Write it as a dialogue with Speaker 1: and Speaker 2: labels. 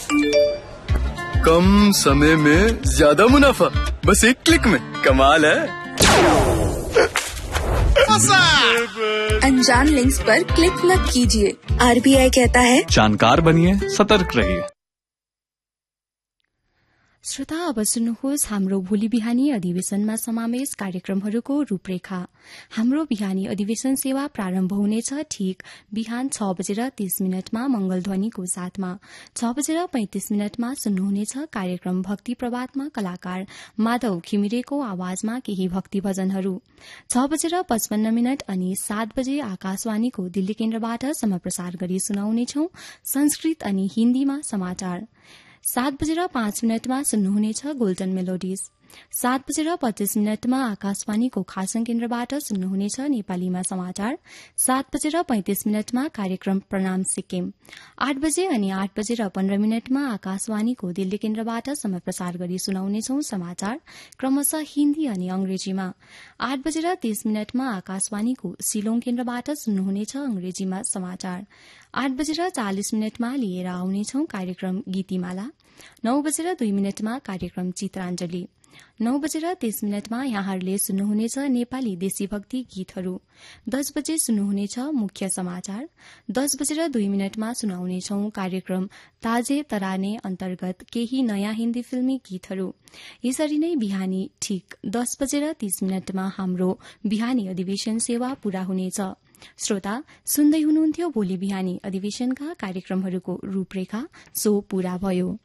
Speaker 1: कम समय में ज्यादा मुनाफा, बस एक क्लिक में। कमाल है।
Speaker 2: अनजान लिंक्स पर क्लिक न कीजिए। RBI कहता है
Speaker 3: जानकार बनिए, सतर्क रहिए।
Speaker 4: श्रोता, अब सुन्नुहोस् हाम्रो भोलि बिहानी अधिवेशनमा समावेश कार्यक्रमहरूको रूपरेखा। हाम्रो बिहानी अधिवेशन सेवा प्रारम्भ हुनेछ ठीक बिहान 6:30 मंगलध्वनिको साथमा। 6:35 सुन्नुहुनेछ कार्यक्रम भक्ति प्रभातमा कलाकार माधव घिमिरेको आवाजमा केही भक्ति भजनहरू। 6:55 अनि 7 बजे आकाशवाणीको दिल्ली केन्द्रबाट समप्रसार गरी सुनाउनेछौ संस्कृत अनि हिन्दीमा समाचार। 7:05 सुन्नुहुनेछ गोल्डन मेलोडिज। 7:25 आकाशवाणीको खासन केन्द्रबाट सुन्नुहुनेछ नेपालीमा समाचार। 7:35 कार्यक्रम प्रणाम सिक्किम। 8 बजे अनि 8:15 आकाशवाणीको दिल्ली केन्द्रबाट समप्रसार गरी सुनाउनेछौ समाचार क्रमशः हिन्दी अनि अंग्रेजीमा। 8:30 आकाशवाणीको शिलोङ केन्द्रबाट सुन्नुहुनेछ अंग्रेजीमा समाचार। 8:40 लिएर आउनेछौ कार्यक्रम गीतिमाला। 9:02 कार्यक्रम चित्राञ्जली। 9:30 यहाँहरूले सुन्नुहुनेछ नेपाली देशीभक्ति गीतहरू। 10 बजे सुन्नुहुनेछ मुख्य समाचार। 10:02 सुनाउनेछौ कार्यक्रम ताजे तराने अन्तर्गत केही नयाँ हिन्दी फिल्मी गीतहरू। यसरी नै बिहानी ठीक 10:30 हाम्रो बिहानी अधिवेशन सेवा पूरा हुनेछ। श्रोता, सुन्दै हुनुहुन्थ्यो भोलि बिहानी अधिवेशनका कार्यक्रमहरूको रूपरेखा। सो पूरा भयो।